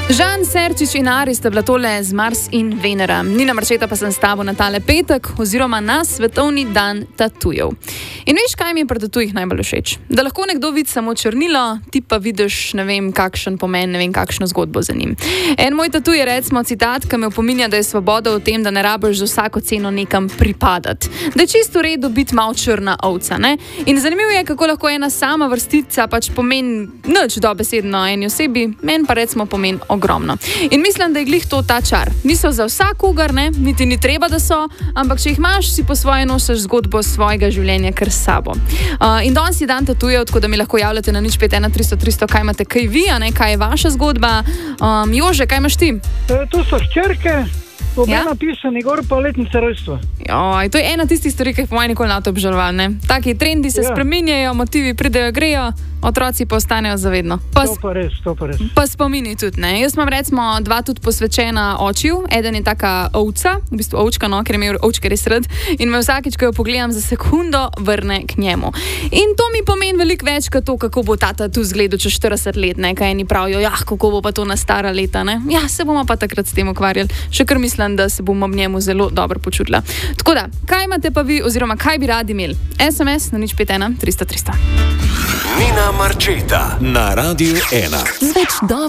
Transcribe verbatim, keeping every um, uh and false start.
Žan, Serčič in Ari sta bila tole z Mars in Venera. Nina Marčeta pa sem s tabo na tale petek oziroma na svetovni dan tatujev. In veš, kaj mi je pri tatujih najbolj všeč? Da lahko nekdo vidi samo črnilo, ti pa vidiš ne vem kakšen pomen, ne vem kakšno zgodbo za njim. En moj tatuj je recimo citat, ki me opominja, da je svoboda v tem, da ne rabiš za vsako ceno nekam pripadati. Da je čisto v redu biti malo črna ovca, ne? In zanimivo je, kako lahko ena sama vrstica pač pomeni nič dobesedno eni osebi, meni pa recimo pomeni ogromno. In mislim, da je glih to ta čar. Niso za vsakogar, ne, niti ni treba, da so, ampak če jih imaš, si po svoje nosiš zgodbo svojega življenja kar s sabo. Uh, in danes je dan tatujev, tako da mi lahko javljate na nič pet ena tristo tristo, kaj imate kaj vi, a ne, kaj je vaša zgodba. Um, Jože, kaj imaš ti? E, to so hčerke, obe Ja? napisani gor pa letnice rojstva. Joj, to je ena tistih stvari, ki jih po mojem nikoli na to obžaloval, ne. Taki trendi se Ja. spreminjajo, motivi pridejo, grejo, otroci pa ostanejo zavedno. Pa To pa res, to pa res. Pa spomini tudi, ne. Jaz imam recimo dva tudi posvečena očiju. Eden je taka ovca, v bistvu ovčka, no, ker je imel ovčke res rad in me vsakič, ko jo pogledam za sekundo, vrne k njemu. In to mi pomeni veliko več kot to, kako bo tata tu zgledal čez štirideset let, ne, kaj eni pravijo, ja, kako bo pa to na stara leta, ne. Ja, se bomo pa takrat s tem ukvarjali. Še kar mislim, da se bomo ob njemu zelo dobro počutila. Tako da, kaj imate pa vi oziroma kaj bi radi imeli? es em es na nič pet ena tristo tristo. Nina Marčeta na Radiu ena. Z več dobrih